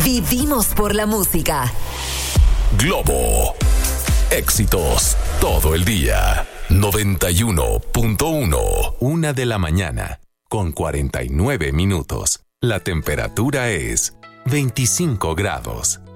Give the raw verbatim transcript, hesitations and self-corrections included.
Vivimos por la música. Globo. Éxitos todo el día. noventa y uno punto uno. Una de la mañana con cuarenta y nueve minutos. La temperatura es veinticinco grados.